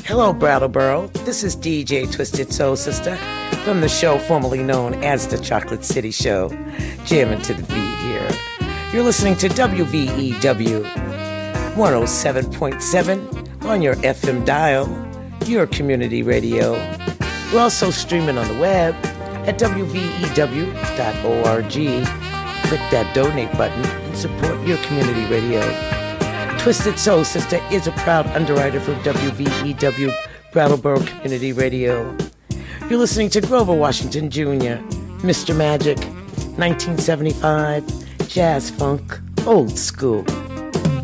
Hello, Brattleboro. This is DJ Twisted Soul Sister from the show formerly known as the Chocolate City Show, jamming to the beat here. You're listening to WVEW 107.7 on your FM dial, your community radio. We're also streaming on the web at WVEW.org. Click that donate button and support your community radio. Twisted Soul Sister is a proud underwriter for WVEW Brattleboro Community Radio. You're listening to Grover Washington Jr., Mr. Magic, 1975, jazz funk, old school.